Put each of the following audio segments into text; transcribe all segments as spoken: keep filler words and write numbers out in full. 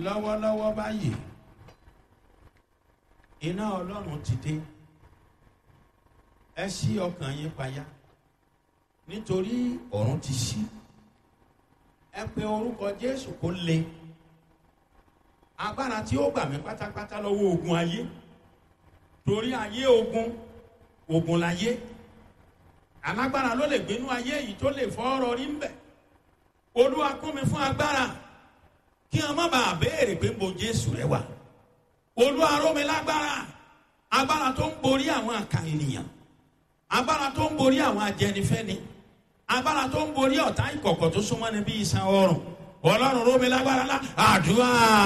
lọ́wọ́lọ́wọ́ báyìí iná ọlọ́run ti dé. Ẹ ṣí ọkàn yín payá nítorí ọ̀run ti ṣí. Ẹ pe orúkọ Jésù kó le. Agbára tí ó gbà mí pátápátá lọ́wọ́ ogun ayé, torí ayé ogun, ogun láyé. Alágbára ló lè gbénú ayé yìí tó lè fọ́ ọ̀rọ̀ rí ń bẹ̀. Olúwa kún mi fún agbára kí wọn má bàa béèrè pé mo Jésù rẹ wà. Olúwa ró mi lágbára, agbára tó ń borí àwọn àkà ènìyàn, agbára tó ń borí àwọn ajẹnifẹ́ni, agbára tó ń borí ọ̀tá ìkọ̀kọ̀ tó súnmọ́ ni bí iṣan ọrùn. Ọlọ́run ró mi lágbára lá àdúrà.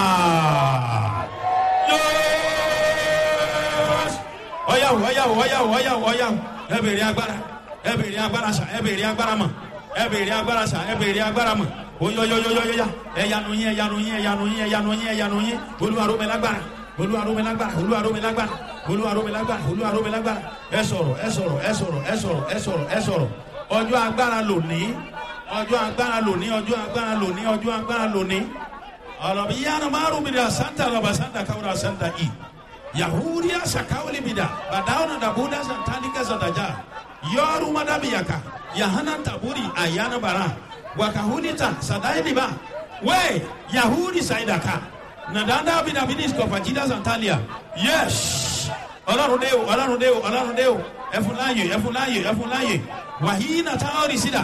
Ọ̀yàwó ọ̀yàwó ọ̀yàwó ọ̀yàwó ọ̀yàwó ẹ bèrè agbára, ẹ bèrè agbára sà, ẹ bèrè agbára mọ̀, ẹ bèrè agbára sà, ẹ bèrè agbára mọ̀. Oyoyoyoyoyoya ẹyanu yín ẹyanu yín ẹyanu yín ẹyanu yín ẹyanu yín Olúwa ró mi lágbára, Olúwa ró mi lágbára, Olúwa ró mi lágbára, Olúwa ró mi lágbára, Olúwa ró mi lágbára. Ẹ sọ̀rọ̀ ẹ sọ̀rọ̀ ẹ sọ̀rọ̀ ẹ sọ̀rọ̀ ẹ sọ̀rọ̀ ẹ sọ̀rọ̀. Ọjọ́ agbára lónìí, ọjọ́ agbára lónìí, ọjọ́ agbára lónìí, ọjọ́ agbára lónìí. Ọlọ́bi yánnà márùn mi dà santa lọ́ba santa káwúrà santa i. Yahudiya sakawuli mi dà bàdáwọn dàbúdà santalika santaja. Yọrù madabiyaka yahana taburi ayana bara. Wakahunita sadailiba we Yahudi saidaka nadanda bina binis kofajida santalia. Yes, Ọlọ́run dé o, Ọlọ́run dé o, Ọlọ́run dé o. Ẹfúnláyè ẹfúnláyè ẹfúnláyè wàhíínà táwọn sídà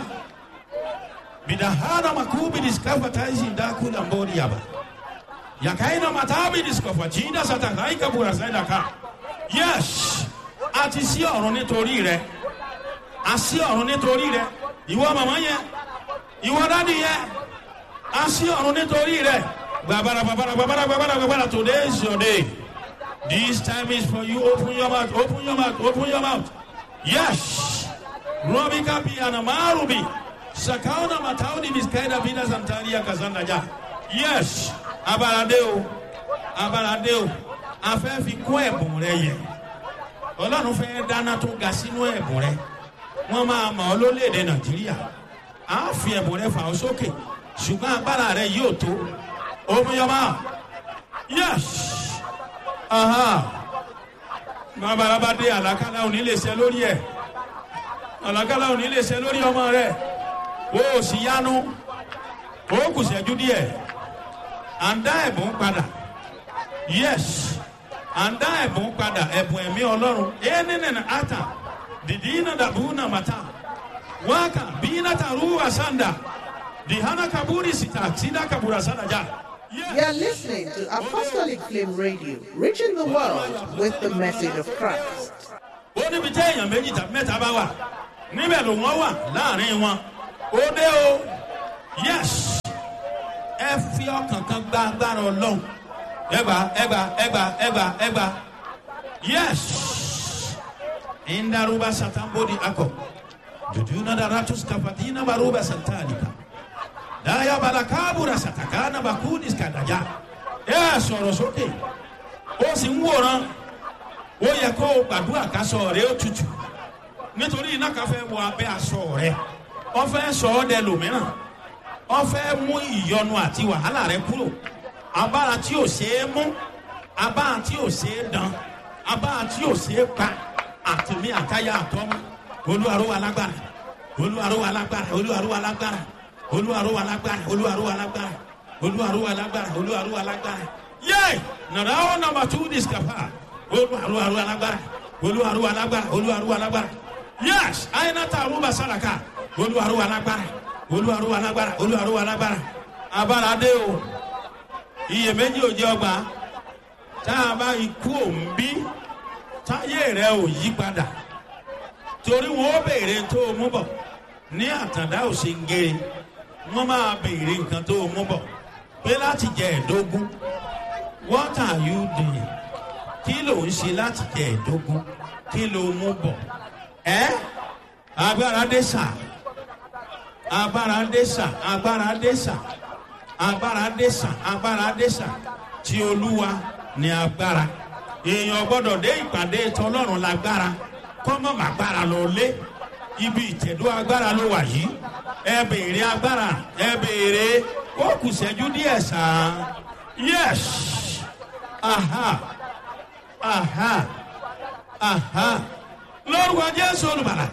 bidahana makubi diskafa taisi ndakula mbori yaba yakaina matabi diskafa jinda satakaika bura saidaka. Yes, àti sí ọ̀run nítorí rẹ̀, àsí ọ̀run nítorí rẹ̀. Ìwọ màmá yẹn, ìwọ dádì yẹn, a sí ọ̀run nítorí rẹ̀. Gbàbàrà gbàbàrà gbàbàrà gbàbàrà gbàbàrà. Today is your day. This time is for you. Open your mouth, open your mouth, open your mouth. Yes. Robi kapi anamarubi. Sakauna matauni miskaida bina santaria kazanda ja. Yes. Abaradeo. Abaradeo. A fẹ́ fi kún ẹ̀bùn rẹ yẹ. Ọlọ́run fẹ́ dáná tó ga sínú ẹ̀bùn rẹ. Wọ́n máa mọ̀ ọ́ lórílẹ̀-èdè Nàìjíríà. A fi ẹ̀bùn rẹ fà ọ́ sókè, ṣùgbọ́n agbára rẹ yóò tó. Open your mouth. Yes. Aha. Bàbá dé àlàkálà òní lè ṣe lórí ẹ̀. Àlàkálà òní lè ṣe lórí ọmọ rẹ̀. O ò sì yánu. O kù ṣẹ́jú díẹ̀. À ń dá ẹ̀bùn padà. Yes. À ń dá ẹ̀bùn padà. Ẹ̀bùn ẹ̀mí Ọlọ́run. Ẹni nìyẹn ata. Dìdí iná dàbú nà màtá. Waka bina taruwa sanda dihana kaburi sita sida kabura sanda ja. You are listening to Apostolic Flame Radio, reaching the world with the message of Christ. Ó ní bí tẹ́ èèyàn méjì tàbí mẹ́ta bá wà níbẹ̀ ló wọ́n wà láàrin wọn. Ó dé o. Yes. Ẹ fi ọkàn kan gba agbára Ọlọ́run. Ẹgbà ẹgbà ẹgbà ẹgbà ẹgbà. Yes. Indaruba satambodi ako. Jujuna daratus kafatina baruba santalika. Daya balakabura satakana bakudis kadaja. Ẹ sọ̀rọ̀ sókè. Ó sì ń wòran. Ó yẹ kó o gbàdúrà kásọ̀ rẹ̀ ó tutù. Nítorí iná kan fẹ́ wọ abẹ́ aṣọ rẹ̀. Ó fẹ́ sọ ọ́ dẹ lòmíràn. Ó fẹ́ mú ìyọnu àti wàhálà rẹ̀ kúrò. Abára tí ò ṣeé mú. Abára tí ò ṣeé dán. Abára tí ò ṣeé pa. Àtìmí àtáyà àtọ́mú. Olúwa ró wa lágbára, Olúwa ró wa lágbára, Olúwa ró wa lágbára, Olúwa ró wa lágbára, Olúwa ró wa lágbára, Olúwa ró wa lágbára, Olúwa ró wa lágbára. Yay! Nàdá ó nàmbà tú discapa. Olúwa ró wa lágbára, Olúwa ró wa lágbára, Olúwa ró wa lágbára. Yes! Àyìnàtà àrùbà sàràkà. Olúwa ró wa lágbára, Olúwa ró wa lágbára, Olúwa ró wa lágbára. Abára dé o. Iyèméjì ò jẹ́ ọgbà. Tá a bá ikú òǹbí, táyé rẹ̀ ò yí padà. Torí wọn ó béèrè tó o mú bọ̀ ní àtàndá òsèǹgèrè. Wọ́n máa béèrè nǹkan tó o mú bọ̀ pé láti jẹ ẹ̀dógún. What are you doing? Kí ló ń ṣe láti jẹ ẹ̀dógún? Kí ló mú bọ̀? Ẹ́ agbára dé sà, agbára dé sà, agbára dé sà, agbára dé sà, agbára dé sà. Tí Olúwa ní agbára. Èèyàn gbọ́dọ̀ dé ìpàdé tọlọ́run lágbára. Kọ́mọ̀ màgbára lọ lé ibi ìtẹ̀dó agbára ló wà yìí. Ẹ béèrè agbára, ẹ béèrè. Ó kù ṣẹ́jú díẹ̀ sàn. Yes. Aha. Aha. Aha. Lord wa Jésù olùbàlà.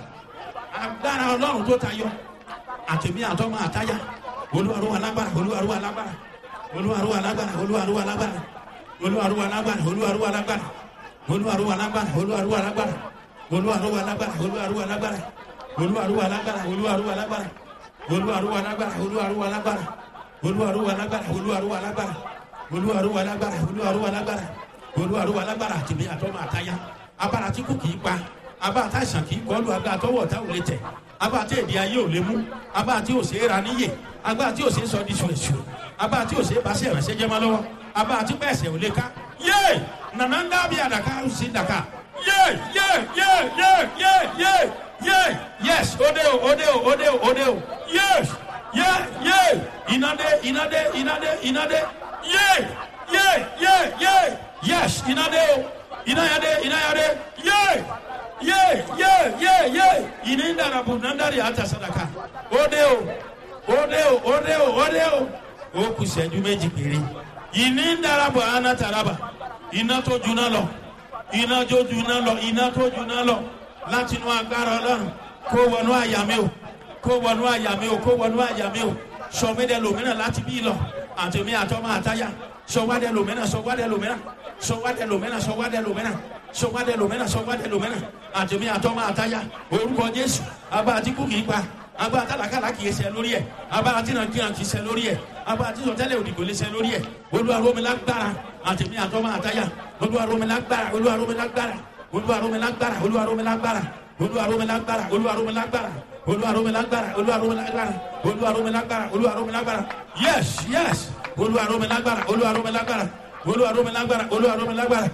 Agbára Ọlọ́run tó tayọ. Àtẹ̀mí àtọ́mọ àtáyà. Olúwarú alágbára. Olúwarú alágbára. Olúwarú alágbára. Olúwarú alágbára. Olúwarú alágbára. Olúwarú alágbára. Olúwarú alágbára. Olúwarú alágbára. Olúwarú alágbára. Olúwarú alágbára. Olúwarú alágbára. Olúwarú alágbára. Olúwarú alágbára. Olúwarú alágbára. Olúwarú alágbára. Olúwarú alágbára. Olúwarú alágbára. Olúwarú alágbára. Olúwarú alágbára. Àtẹ̀mí àtọ́mọ àtáyà. Abára tí kò kì í pa. Abára tá àìsàn kì í kọlu. Abára tọwọ́ ọ̀tá ò lè tẹ̀. Abára tí èdè ayé ò lè mú. Abára tí ò ṣe é ra níyè. Abára tí ò ṣe é sọ di ṣùṣù. Abára tí ò ṣe é bá ṣe ìrànṣẹ́ jẹ́ máa lọ́wọ́. Abára tí pẹ̀sẹ̀ ò lè ká. Yé! Nànà ń dábìí àdàkà ó sì dàkà. Yé! Yé! Yé! Yé! Yé! Yé! Yé! Yes! Ode o! Ode o! Ode o! Ode o! Yes! Yé! Yé! Inade! Inade! Inade! Inade! Yé! Yé! Yé! Yé! Yes! Inade o! Inayade! Inayade! Yé! Yé! Yé! Yé! Yé! Inindarabu nandari ata sadaka. Ode o! Ode o! Ode o! Ode o! Ó kù ìṣẹ́jú méjì péré. Inindarabu anataraba. Iná tó juná lọ. Iná tó juná lọ. Iná tó juná lọ. Láti inú agbára Ọlọ́run. Kó wọnú àyà mi o. Kó wọnú àyà mi o. Kó wọnú àyà mi o. Sọmídẹ lòmínà láti bí lọ. Àtẹ̀mí àtọ́mọ àtáyà. Sọwádẹ lòmínà. Sọwádẹ lòmínà. Sọwádẹ lòmínà. Sọwádẹ lòmínà. Sọwádẹ lòmínà. Sọwádẹ lòmínà. Àtẹ̀mí àtọ́mọ àtáyà. Orúkọ Jésù. Agbára tí kú kì í pa. Agbára tálákàlà kì í ṣe lórí ẹ̀. Agbára tí nàìjíríà kì í ṣe lórí ẹ̀. Agbára tí sọtẹ́lẹ̀ òdìgbò lè ṣe lórí ẹ̀. Olúwa rọ̀ mí lágbára. Àtẹ̀mí àtọ́mọ àtáyà. Olúwa rọ̀ mí lágbára. Olúwa rọ̀ mí lágbára. Olúwa rọ̀ mí lágbára. Olúwa rọ̀ mí lágbára. Olúwa rọ̀ mí lágbára. Olúwa rọ̀ mí lágbára. Olúwa rọ̀ mí lágbára. Olúwa rọ̀ mí lágbára. Olúwa rọ̀ mí lágbára. Olúwa rọ̀ mí lágbára. Yes, yes. Olúwa rọ̀ mí lágbára. Olúwa rọ̀ mí lágbára. Olúwa rọ̀ mí lágbára. Olúwa rọ̀ mí lágbára.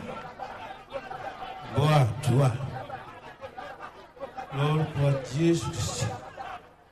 Boa, tua. Lórúkọ Jésù.